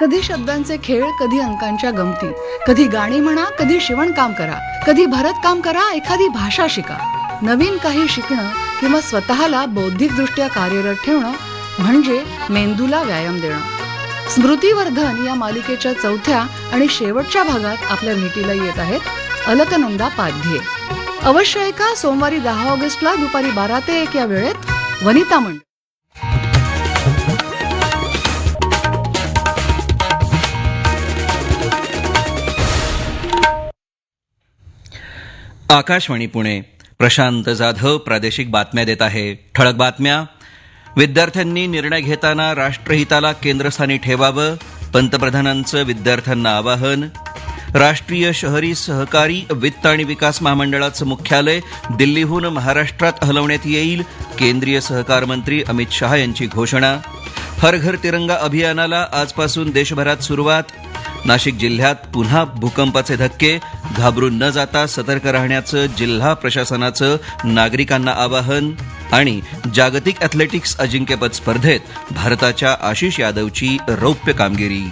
कधी शब्दांचे खेळ, कधी अंकांच्या गमती, कधी गाणी म्हणा, कधी शिवणकाम करा, कधी भरतकाम करा, एखादी भाषा शिका. नवीन काही शिकणं किंवा स्वतःला बौद्धिकदृष्ट्या कार्यरत ठेवणं म्हणजे मेंदूला व्यायाम देणं. स्मृतिवर्धन या मालिकेच्या चौथ्या आणि शेवटच्या भागात आपल्या भेटीला येत आहेत अलकनंदा पाध्ये. अवश्य ऐका सोमवारी 10 ऑगस्टला दुपारी 12 ते 1 या वेळेत वनिता मंडळ. आकाशवाणी पुणे. प्रशांत जाधव प्रादेशिक बातम्या देत आहे. ठळक बातम्या. विद्यार्थ्यांनी निर्णय घेताना राष्ट्रहिताला केंद्रस्थानी ठेवावं, पंतप्रधानांचं विद्यार्थ्यांना आवाहन. राष्ट्रीय शहरी सहकारी वित्त आणि विकास महामंडळाचं मुख्यालय दिल्लीहून महाराष्ट्रात हलवण्यात येईल, केंद्रीय सहकार मंत्री अमित शहा यांची घोषणा. हर घर तिरंगा अभियानाला आजपासून देशभरात सुरुवात. नाशिक जिल्ह्यात पुन्हा भूकंपाचे धक्के, घाबरून न जाता सतर्क राहण्याचं जिल्हा प्रशासनाचं नागरिकांना आवाहन. आणि जागतिक अथलेटिक्स अजिंक्यपद स्पर्धेत भारताच्या आशिष यादवची रौप्य कामगिरी.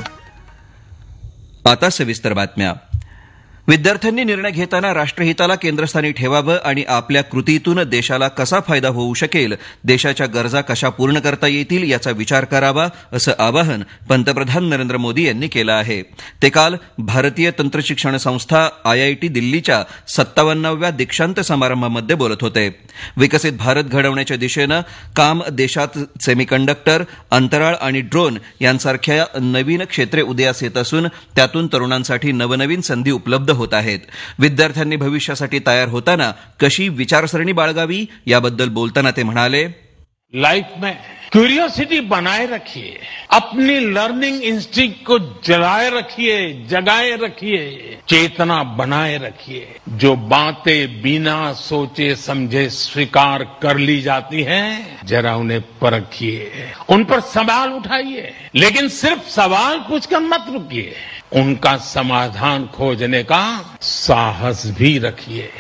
आता सविस्तर बातम्या. विद्यार्थ्यांनी निर्णय घेताना राष्ट्रहिताला केंद्रस्थानी ठेवावं आणि आपल्या कृतीतून देशाला कसा फायदा होऊ शकेल, देशाच्या गरजा कशा पूर्ण करता येतील याचा विचार करावा, असं आवाहन पंतप्रधान नरेंद्र मोदी यांनी केलं आहे. ते काल भारतीय तंत्रशिक्षण संस्था IIT दिल्लीच्या 57व्या दीक्षांत समारंभामध्ये बोलत होते. विकसित भारत घडवण्याच्या दिशेनं काम देशात सेमीकंडक्टर, अंतराळ आणि ड्रोन यांसारख्या नवीन क्षेत्रे उदयास येत असून त्यातून तरुणांसाठी नवनवीन संधी उपलब्ध होत आहेत. विद्यार्थ्यांनी भविष्यासाठी तयार होताना कशी विचारसरणी बाळगावी याबद्दल बोलताना ते म्हणाले, लाइफ में क्यूरियोसिटी बनाए रखिए, अपनी लर्निंग इंस्टिंक्ट को जलाए रखिए, जगाए रखिए, चेतना बनाए रखिए. जो बातें बिना सोचे समझे स्वीकार कर ली जाती हैं, जरा उन्हें परखिए, उन पर सवाल उठाइए, लेकिन सिर्फ सवाल पूछकर मत रुकिए, उनका समाधान खोजने का साहस भी रखिए.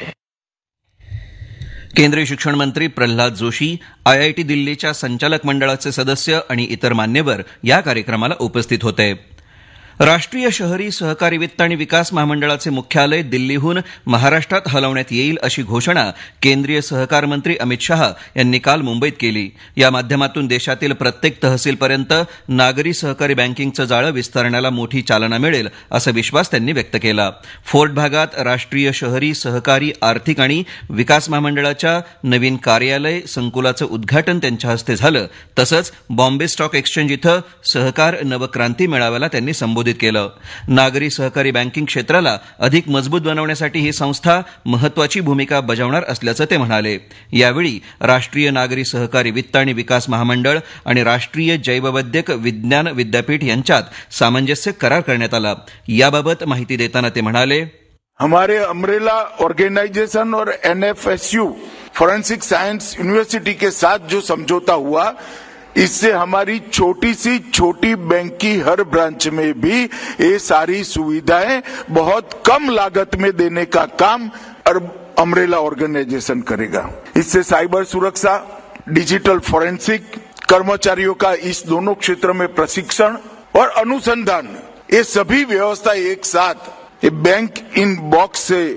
केंद्रीय शिक्षण मंत्री प्रल्हाद जोशी, IIT दिल्लीच्या संचालक मंडळाचे सदस्य आणि इतर मान्यवर या कार्यक्रमाला उपस्थित होते. राष्ट्रीय शहरी सहकारी वित्त आणि विकास महामंडळाचे मुख्यालय दिल्लीहून महाराष्ट्रात हलवण्यात येईल अशी घोषणा केंद्रीय सहकार मंत्री अमित शहा यांनी काल मुंबईत केली. या माध्यमातून देशातील प्रत्येक तहसीलपर्यंत नागरी सहकारी बँकिंगचं जाळं विस्तारण्याला मोठी चालना मिळेल असा विश्वास त्यांनी व्यक्त केला. फोर्ट भागात राष्ट्रीय शहरी सहकारी आर्थिक आणि विकास महामंडळाच्या नवीन कार्यालय संकुलाचं उद्घाटन त्यांच्या हस्ते झालं. तसंच बॉम्बे स्टॉक एक्सचेंज इथं सहकार नवक्रांती मेळाव्याला त्यांनी संबोधित केलं. नागरी सहकारी बँकिंग क्षेत्राला अधिक मजबूत बनवण्यासाठी ही संस्था महत्वाची भूमिका बजावणार असल्याचं ते म्हणाले. यावेळी राष्ट्रीय नागरी सहकारी वित्त आणि विकास महामंडळ आणि राष्ट्रीय जैववैद्यक विज्ञान विद्यापीठ यांच्यात सामंजस्य करार करण्यात आला. याबाबत माहिती देताना ते म्हणाले, हमारे अम्ब्रेला ऑर्गेनाइजेशन और NFSU फॉरेंसिक साइंस यूनिवर्सिटी के साथ जो समझौता हुआ, इससे हमारी छोटी सी छोटी बैंक की हर ब्रांच में भी ये सारी सुविधाएं बहुत कम लागत में देने का काम अम्ब्रेला ऑर्गेनाइजेशन करेगा. इससे साइबर सुरक्षा, डिजिटल फॉरेंसिक, कर्मचारियों का इस दोनों क्षेत्र में प्रशिक्षण और अनुसंधान, ये सभी व्यवस्था एक साथ ये बैंक इन बॉक्स से